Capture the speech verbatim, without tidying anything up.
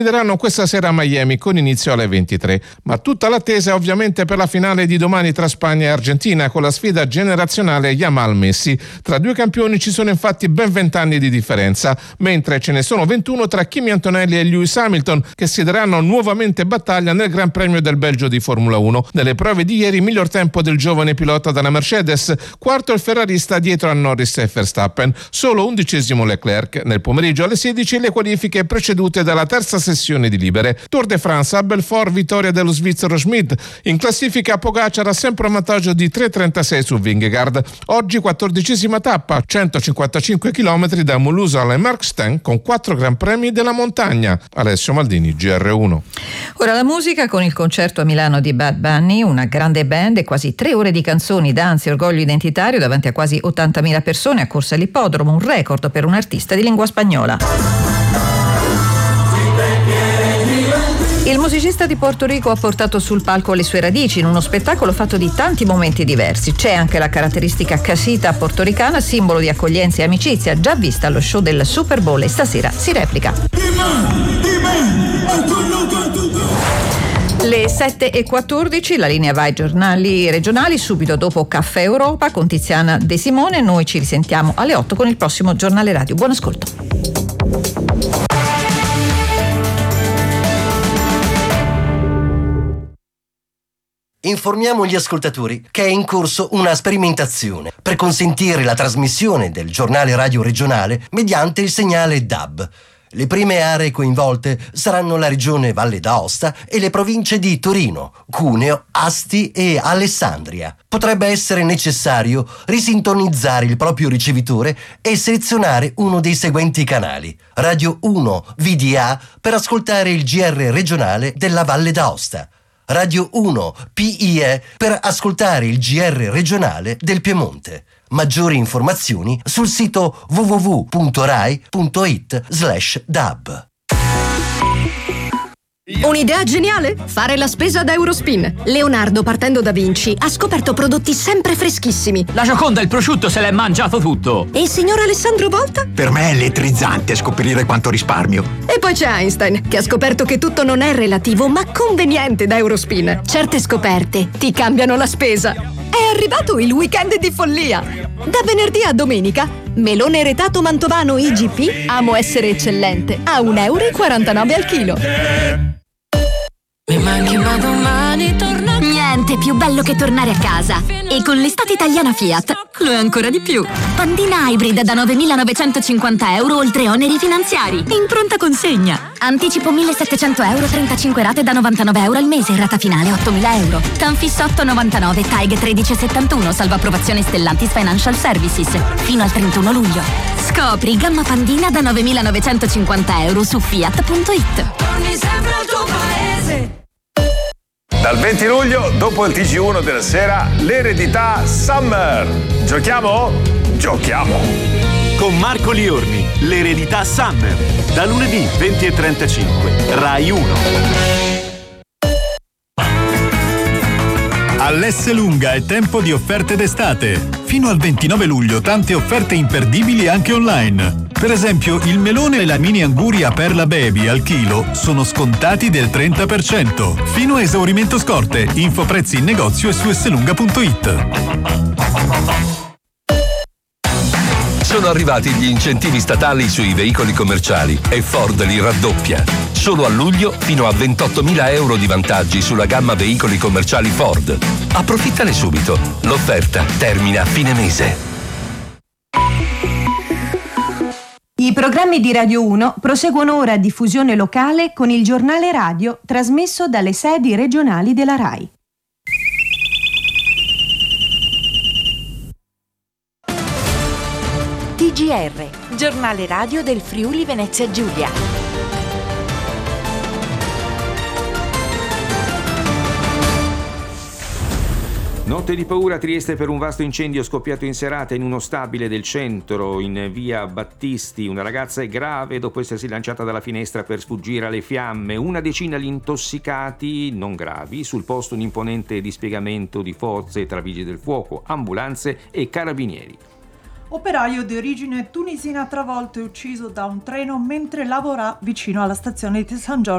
Vedranno questa sera a Miami con inizio alle ventitré, ma tutta l'attesa è ovviamente per la finale di domani tra Spagna e Argentina con la sfida generazionale Yamal-Messi. Tra due campioni ci sono infatti ben vent'anni di differenza, mentre ce ne sono ventuno tra Kimi Antonelli e Lewis Hamilton che si daranno nuovamente battaglia nel Gran Premio del Belgio di Formula uno. Nelle prove di ieri miglior tempo del giovane pilota della Mercedes, quarto il ferrarista dietro a Norris e Verstappen, solo undicesimo Leclerc. Nel pomeriggio alle sedici le qualifiche precedute dalla terza sessione di libere. Tour de France a Belfort, vittoria dello svizzero Schmid. In classifica Pogacar ha sempre un vantaggio di tre virgola trentasei su Vingegaard. Oggi quattordicesima tappa, centocinquantacinque chilometri da Mulhouse alle Markstein con quattro Gran Premi della montagna. Alessio Maldini, G R uno. Ora la musica con il concerto a Milano di Bad Bunny, una grande band e quasi tre ore di canzoni, danze e orgoglio identitario davanti a quasi ottantamila persone a Corsa all'Ippodromo, un record per un artista di lingua spagnola. Il musicista di Porto Rico ha portato sul palco le sue radici in uno spettacolo fatto di tanti momenti diversi. C'è anche la caratteristica casita portoricana, simbolo di accoglienza e amicizia, già vista allo show del Super Bowl, e stasera si replica. Le sette e quattordici, la linea va ai giornali regionali, subito dopo Caffè Europa con Tiziana De Simone. Noi ci risentiamo alle otto con il prossimo giornale radio. Buon ascolto. Informiamo gli ascoltatori che è in corso una sperimentazione per consentire la trasmissione del giornale radio regionale mediante il segnale D A B. Le prime aree coinvolte saranno la regione Valle d'Aosta e le province di Torino, Cuneo, Asti e Alessandria. Potrebbe essere necessario risintonizzare il proprio ricevitore e selezionare uno dei seguenti canali: Radio uno V D A per ascoltare il G R regionale della Valle d'Aosta, Radio uno P I E per ascoltare il G R regionale del Piemonte. Maggiori informazioni sul sito w w w punto rai punto it slash D A B. Un'idea geniale? Fare la spesa da Eurospin. Leonardo, partendo da Vinci, ha scoperto prodotti sempre freschissimi. La Gioconda, il prosciutto, se l'è mangiato tutto. E il signor Alessandro Volta? Per me è elettrizzante scoprire quanto risparmio. E poi c'è Einstein, che ha scoperto che tutto non è relativo, ma conveniente da Eurospin. Certe scoperte ti cambiano la spesa. È arrivato il weekend di follia. Da venerdì a domenica, melone retato mantovano I G P, amo essere eccellente, a un euro e quarantanove al chilo. Mi manchi ma domani torna. Niente più bello che tornare a casa. E con l'estate italiana Fiat lo è ancora di più. Pandina Hybrid da novemilanovecentocinquanta euro oltre oneri finanziari. In pronta consegna. Anticipo millesettecento euro, trentacinque rate da novantanove euro al mese, rata finale ottomila euro. Tanfis otto novantanove, T A I G tredici settantuno, salvo approvazione Stellantis Financial Services. Fino al trentuno luglio. Scopri gamma Pandina da novemilanovecentocinquanta euro su fiat punto it. Torni sempre al tuo paese. Dal venti luglio, dopo il T G uno della sera, l'eredità Summer. Giochiamo? Giochiamo! Con Marco Liorni, l'eredità Summer. Da lunedì venti e trentacinque, Rai uno. All'Esselunga è tempo di offerte d'estate. Fino al ventinove luglio tante offerte imperdibili anche online. Per esempio, il melone e la mini anguria Perla Baby al chilo sono scontati del trenta per cento. Fino a esaurimento scorte. Info prezzi in negozio e su esselunga punto it. Sono arrivati gli incentivi statali sui veicoli commerciali e Ford li raddoppia. Solo a luglio fino a ventottomila euro di vantaggi sulla gamma veicoli commerciali Ford. Approfittane subito. L'offerta termina a fine mese. I programmi di Radio uno proseguono ora a diffusione locale con il giornale radio trasmesso dalle sedi regionali della Rai. T G R, giornale radio del Friuli Venezia Giulia. Notte di paura a Trieste per un vasto incendio scoppiato in serata in uno stabile del centro, in via Battisti. Una ragazza è grave dopo essersi lanciata dalla finestra per sfuggire alle fiamme. Una decina gli intossicati, non gravi. Sul posto un imponente dispiegamento di forze tra vigili del fuoco, ambulanze e carabinieri. Operaio di origine tunisina travolto e ucciso da un treno mentre lavora vicino alla stazione di San Giorgio